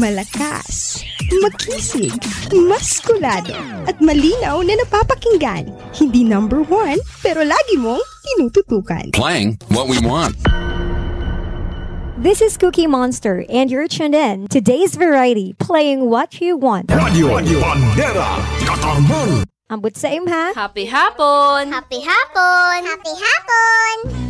malakas, makisig, maskulado, at malinaw na napapakinggan. Hindi number one, pero lagi mong tinututukan. Playing what we want. This is Cookie Monster, and you're tuned in to Today's Variety, playing what you want. Radio Bandera Katarman. Ambot sa imha. Happy hapon! Happy hapon! Happy hapon!